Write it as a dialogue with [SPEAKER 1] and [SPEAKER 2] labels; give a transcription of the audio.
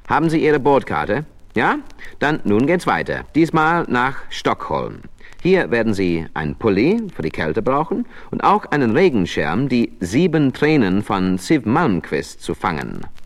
[SPEAKER 1] Haben Sie Ihre Bordkarte? Ja? Dann nun geht's weiter. Diesmal nach Stockholm. Hier werden Sie ein Pulli für die Kälte brauchen und auch einen Regenschirm, die 7 Tränen von Siw Malmkvist zu fangen.